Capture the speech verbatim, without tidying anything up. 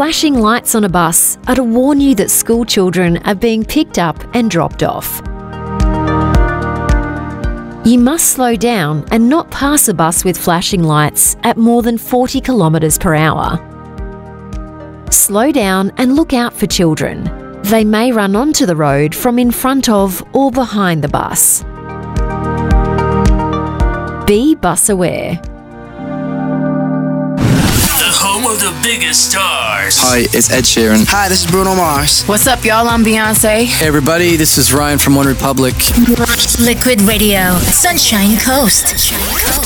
Flashing lights on a bus are to warn you that school children are being picked up and dropped off. You must slow down and not pass a bus with flashing lights at more than forty kilometres per hour. Slow down and look out for children. They may run onto the road from in front of or behind the bus. Be bus aware. The home of the biggest stars. Hi, it's Ed Sheeran. Hi, this is Bruno Mars. What's up, y'all? I'm Beyonce. Hey, everybody, this is Ryan from One Republic. Liquid Radio, Sunshine Coast.